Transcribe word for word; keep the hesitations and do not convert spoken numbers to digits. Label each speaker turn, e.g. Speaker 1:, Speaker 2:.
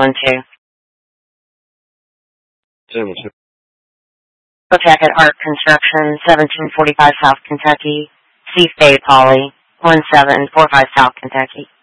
Speaker 1: one two.
Speaker 2: seven two.
Speaker 1: Protected Art Construction, seventeen forty-five South Kentucky. Seath Bay Poly, one seven four five South Kentucky.